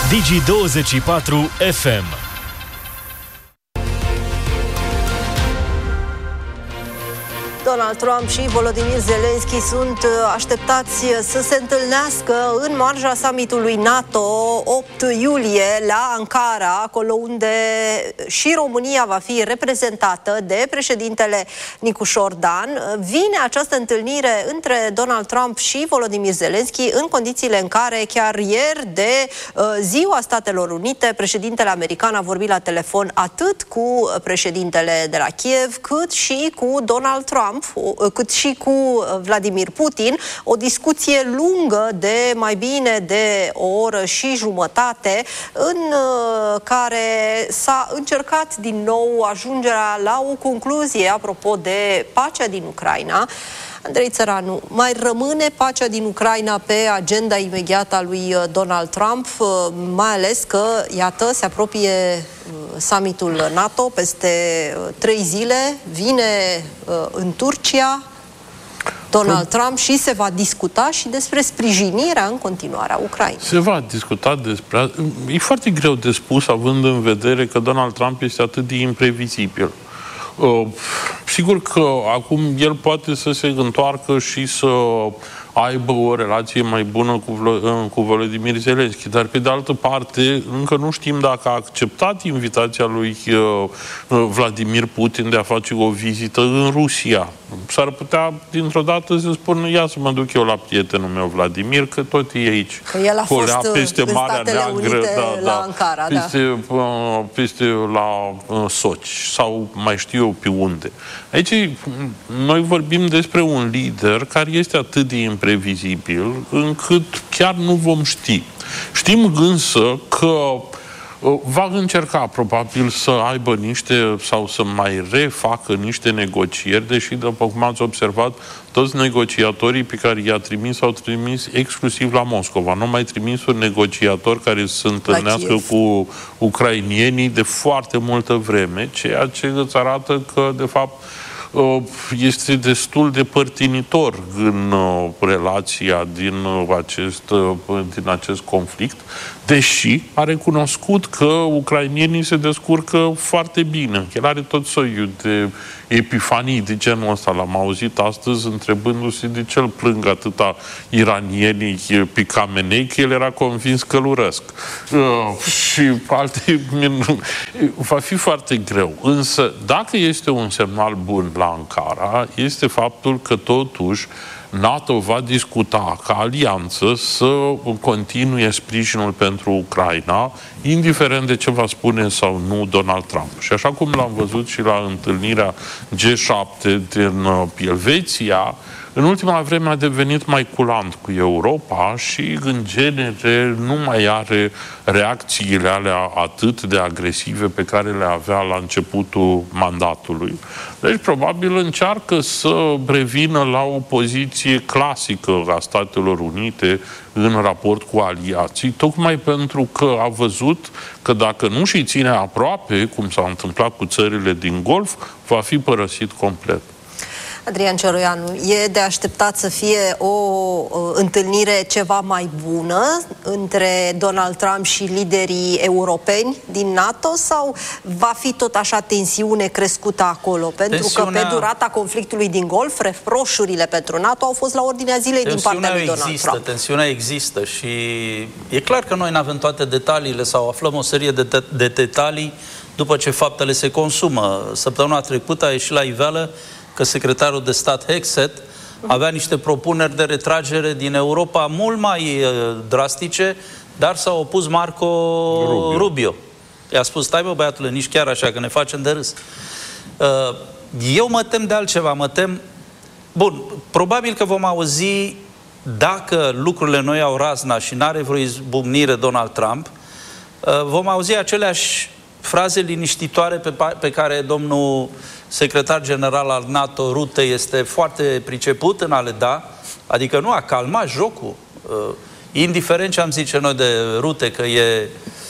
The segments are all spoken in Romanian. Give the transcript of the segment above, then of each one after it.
Digi24 FM. Donald Trump și Volodymyr Zelensky sunt așteptați să se întâlnească în marja summitului NATO 8 iulie la Ankara, acolo unde și România va fi reprezentată de președintele Nicușor Dan. Vine această întâlnire între Donald Trump și Volodymyr Zelensky în condițiile în care chiar ieri de Ziua Statelor Unite, președintele american a vorbit la telefon atât cu președintele de la Kiev, cât și cu Donald Trump, cât și cu Vladimir Putin, o discuție lungă de mai bine de o oră și jumătate, în care s-a încercat din nou ajungerea la o concluzie apropo de pacea din Ucraina. Andrei Țăranu, mai rămâne pacea din Ucraina pe agenda imediată a lui Donald Trump, mai ales că, iată, se apropie summitul NATO peste 3 zile, vine în Turcia Donald Trump și se va discuta și despre sprijinirea în continuare a Ucrainei. Se va discuta despre... E foarte greu de spus, având în vedere că Donald Trump este atât de imprevizibil. Sigur că acum el poate să se întoarcă și să aibă o relație mai bună cu Volodymyr Zelensky, dar pe de altă parte încă nu știm dacă a acceptat invitația lui Vladimir Putin de a face o vizită în Rusia. S-ar putea dintr-o dată să spună, ia să mă duc eu la prietenul meu Vladimir, că tot e aici. Că el a fost peste în Marea Statele Neagră, Unite la Ankara, peste la Sochi sau mai știu eu pe unde. Aici noi vorbim despre un lider care este atât de imprevizibil încât chiar nu vom ști. Știm însă că va încerca probabil să aibă niște sau să mai refacă niște negocieri, deși, după cum ați observat, toți negociatorii pe care i-a trimis au trimis exclusiv la Moscova. Nu mai trimis un negociator care să se întâlnească cu ucrainienii de foarte multă vreme, ceea ce îți arată că, de fapt, este destul de părtinitor în relația din acest conflict, deși a recunoscut că ucrainienii se descurcă foarte bine. El are tot soiul de epifanii de genul ăsta. L-am auzit astăzi întrebându-se de ce îl plâng atâta iranienii pe Khamenei, că el era convins că îl urăsc. Și alte... va fi foarte greu. Însă, dacă este un semnal bun la Ankara, este faptul că totuși NATO va discuta ca alianță să continue sprijinul pentru Ucraina, indiferent de ce va spune sau nu Donald Trump. Și așa cum l-am văzut și la întâlnirea G7 din Elveția, în ultima vreme a devenit mai culant cu Europa și, în genere, nu mai are reacțiile alea atât de agresive pe care le avea la începutul mandatului. Deci, probabil, încearcă să revină la o poziție clasică a Statelor Unite în raport cu aliații, tocmai pentru că a văzut că dacă nu și ține aproape, cum s-a întâmplat cu țările din Golf, va fi părăsit complet. Adrian Cioroianu, e de așteptat să fie o întâlnire ceva mai bună între Donald Trump și liderii europeni din NATO sau va fi tot așa tensiune crescută acolo? Pentru că pe durata conflictului din Golf, reproșurile pentru NATO au fost la ordinea zilei din partea lui Donald Trump. Tensiunea există și e clar că noi nu avem toate detaliile sau aflăm o serie de detalii după ce faptele se consumă. Săptămâna trecută a ieșit la iveală că secretarul de stat Hexet avea niște propuneri de retragere din Europa mult mai drastice, dar s-a opus Marco Rubio. I-a spus, stai bă băiatule, nici chiar așa, că ne facem de râs. Eu mă tem de altceva, mă tem... Bun, probabil că vom auzi, dacă lucrurile noi au razna și n-are vreo izbucnire Donald Trump, vom auzi aceleași fraze liniștitoare pe care domnul secretar general al NATO, Rutte, este foarte priceput în a le da, adică nu a calmat jocul. Indiferent ce am zice noi de Rutte, că e,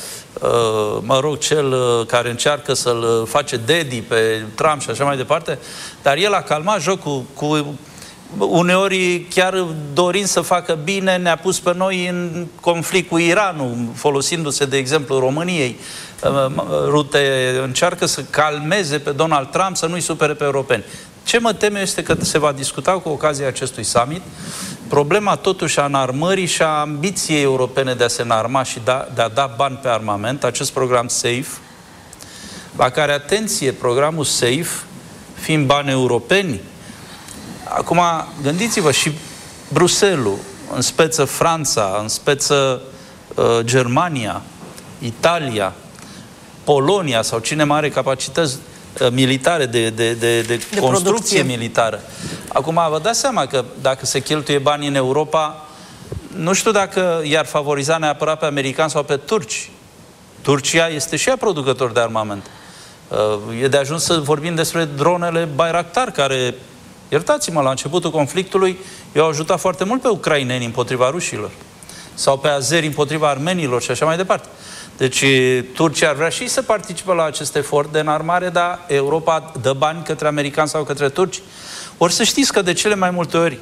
mă rog, cel care încearcă să-l face daddy pe Trump și așa mai departe, dar el a calmat jocul cu uneori chiar dorind să facă bine, ne-a pus pe noi în conflict cu Iranul, folosindu-se de exemplu României. Rute încearcă să calmeze pe Donald Trump, să nu-i supere pe europeni. Ce mă teme este că se va discuta cu ocazia acestui summit problema totuși a înarmării și a ambiției europene de a se înarma și de a da bani pe armament, acest program SAFE, la care, atenție, programul SAFE, fiind bani europeni, acum gândiți-vă, și Bruxelles, în speță Franța, în speță Germania, Italia, Polonia sau cine mai are capacități militare, de construcție militară. Acum, vă dați seama că dacă se cheltuie bani în Europa, nu știu dacă i-ar favoriza neapărat pe americani sau pe turci. Turcia este și ea producător de armament. E de ajuns să vorbim despre dronele Bayraktar, care, iertați-mă, la începutul conflictului, i-au ajutat foarte mult pe ucraineni împotriva rușilor. Sau pe azeri împotriva armenilor și așa mai departe. Deci Turcia ar vrea și să participe la acest efort de înarmare, dar Europa dă bani către americani sau către turci. Ori să știți că de cele mai multe ori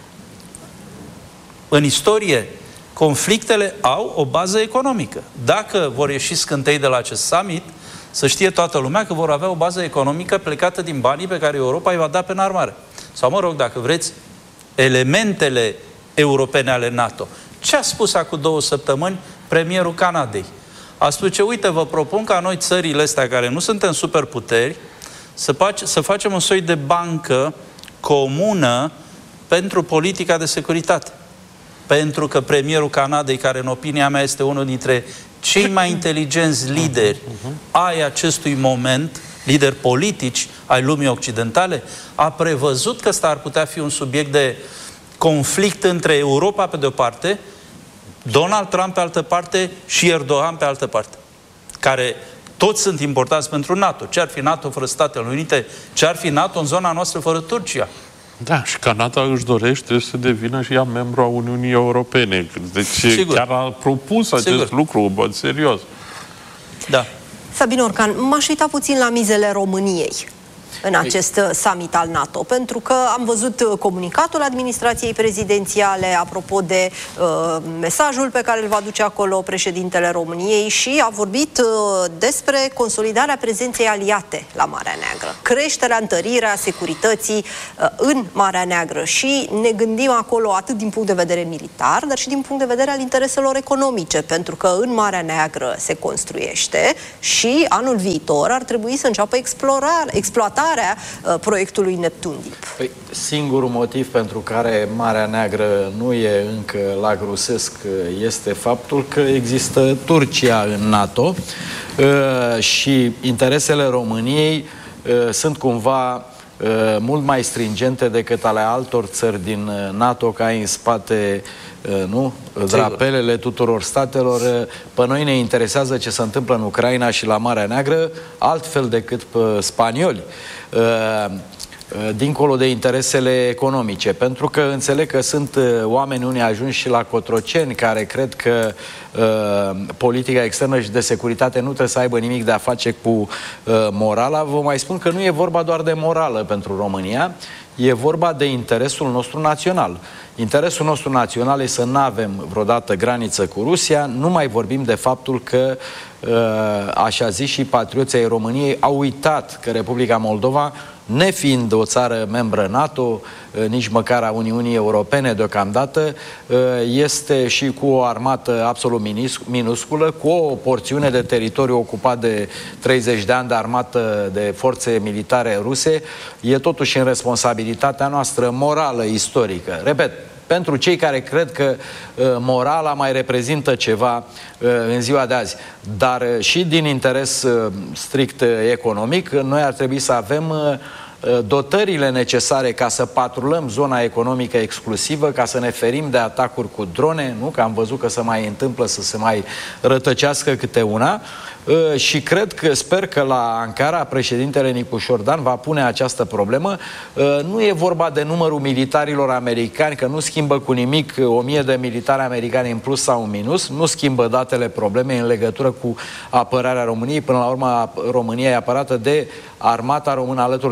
în istorie conflictele au o bază economică. Dacă vor ieși scântei de la acest summit, să știe toată lumea că vor avea o bază economică plecată din banii pe care Europa îi va da pe înarmare. Sau, mă rog, dacă vreți, elementele europene ale NATO. Ce a spus acum 2 săptămâni premierul Canadei? A spus că, uite, vă propun ca noi, țările astea care nu suntem superputeri, să facem un soi de bancă comună pentru politica de securitate. Pentru că premierul Canadei, care în opinia mea este unul dintre cei mai inteligenți lideri ai acestui moment, lideri politici ai lumii occidentale, a prevăzut că ăsta ar putea fi un subiect de conflict între Europa pe de-o parte, Donald Trump pe altă parte și Erdogan pe altă parte, care toți sunt importanți pentru NATO. Ce ar fi NATO fără Statele Unite? Ce ar fi NATO în zona noastră fără Turcia? Da, și Canada își dorește să devină și ea membru a Uniunii Europene. Deci sigur, chiar a propus acest lucru, în mod serios. Da. Sabin Orcan, m-aș uita puțin la mizele României în acest summit al NATO, pentru că am văzut comunicatul administrației prezidențiale apropo de mesajul pe care îl va duce acolo președintele României și a vorbit despre consolidarea prezenței aliate la Marea Neagră, creșterea, întărirea securității în Marea Neagră și ne gândim acolo atât din punct de vedere militar, dar și din punct de vedere al intereselor economice, pentru că în Marea Neagră se construiește și anul viitor ar trebui să înceapă exploatarea proiectului Neptun Deep. Păi, singurul motiv pentru care Marea Neagră nu e încă lac rusesc este faptul că există Turcia în NATO și interesele României sunt cumva mult mai stringente decât ale altor țări din NATO, ca în spate drapelele tuturor statelor. Pe noi ne interesează ce se întâmplă în Ucraina și la Marea Neagră, altfel decât pe spanioli, dincolo de interesele economice. Pentru că înțeleg că sunt oameni unii ajunși și la Cotroceni care cred că politica externă și de securitate nu trebuie să aibă nimic de a face cu morala. Vă mai spun că nu e vorba doar de morală pentru România, e vorba de interesul nostru național. Interesul nostru național e să nu avem vreodată graniță cu Rusia, nu mai vorbim de faptul că așa zis și patrioții ai României au uitat că Republica Moldova, nefiind o țară membră NATO, nici măcar a Uniunii Europene deocamdată, este și cu o armată absolut minusculă, cu o porțiune de teritoriu ocupat de 30 de ani de armată de forțe militare ruse, e totuși în responsabilitatea noastră morală, istorică. Repet, pentru cei care cred că morala mai reprezintă ceva în ziua de azi, dar și din interes strict economic, noi ar trebui să avem dotările necesare ca să patrulăm zona economică exclusivă, ca să ne ferim de atacuri cu drone, nu? Că am văzut că se mai întâmplă să se mai rătăcească câte una. Și sper că la Ankara președintele Nicușor Dan va pune această problemă. Nu e vorba de numărul militarilor americani, că nu schimbă cu nimic 1000 de militari americani în plus sau în minus, nu schimbă datele problemei în legătură cu apărarea României. Până la urmă, România e apărată de armata română alături de aliați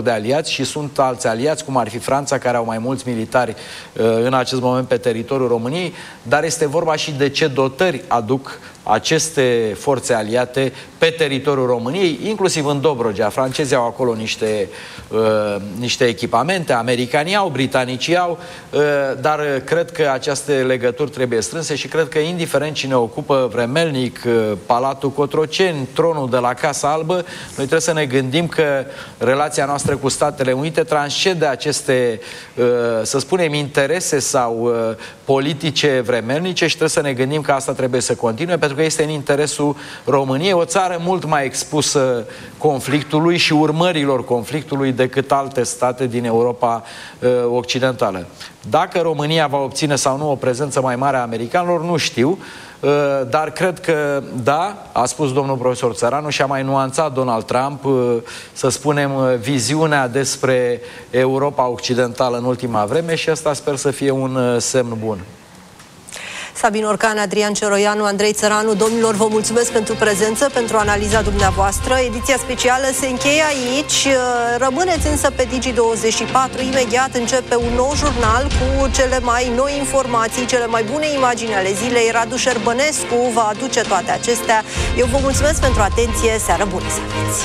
aliați și sunt alți aliați, cum ar fi Franța, care au mai mulți militari în acest moment pe teritoriul României, dar este vorba și de ce dotări aduc aceste forțe aliate pe teritoriul României, inclusiv în Dobrogea. Francezii au acolo niște echipamente, americanii au, britanicii au, dar cred că aceste legături trebuie strânse și cred că indiferent cine ocupă vremelnic Palatul Cotroceni, tronul de la Casa Albă, noi trebuie să ne gândim că relația noastră cu Statele Unite transcende aceste, să spunem, interese sau politice vremelnice și trebuie să ne gândim că asta trebuie să continue, pentru că este în interesul României, o țară mult mai expusă conflictului și urmărilor conflictului decât alte state din Europa Occidentală. Dacă România va obține sau nu o prezență mai mare a americanilor, nu știu, dar cred că da, a spus domnul profesor Țăranu și a mai nuanțat Donald Trump, să spunem, viziunea despre Europa Occidentală în ultima vreme și asta sper să fie un semn bun. Sabin Orcan, Adrian Ceroianu, Andrei Țăranu, domnilor, vă mulțumesc pentru prezență, pentru analiza dumneavoastră. Ediția specială se încheie aici. Rămâneți însă pe Digi24. Imediat începe un nou jurnal cu cele mai noi informații, cele mai bune imagini ale zilei. Radu Șerbănescu va aduce toate acestea. Eu vă mulțumesc pentru atenție. Seară bună să aveți!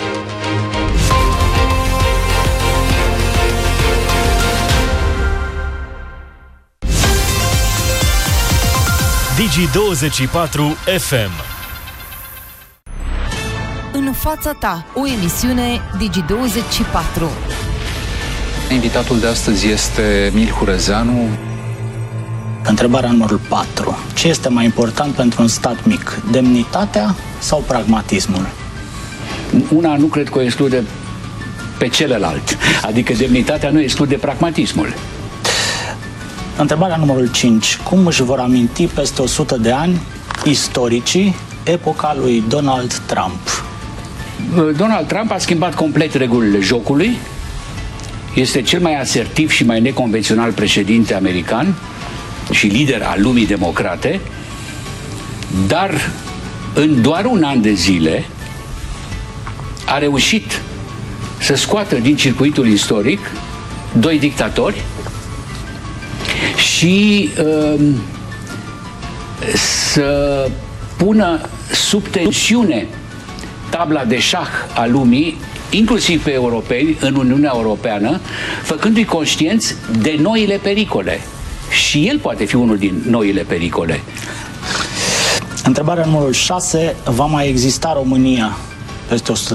Digi24 FM. În fața ta, o emisiune Digi24. Invitatul de astăzi este Emil Hurezeanu. Întrebarea numărul 4. Ce este mai important pentru un stat mic? Demnitatea sau pragmatismul? Una nu cred că o exclude pe celălalt. Adică demnitatea nu exclude pragmatismul. Întrebarea numărul 5. Cum își vor aminti peste 100 de ani istoricii epoca lui Donald Trump? Donald Trump a schimbat complet regulile jocului. Este cel mai asertiv și mai neconvențional președinte american și lider al lumii democrate, dar în doar un an de zile a reușit să scoată din circuitul istoric 2 dictatori și să pună sub tensiune tabla de șah a lumii, inclusiv pe europeni, în Uniunea Europeană, făcându-i conștienți de noile pericole. Și el poate fi unul din noile pericole. Întrebarea numărul 6. Va mai exista România peste 100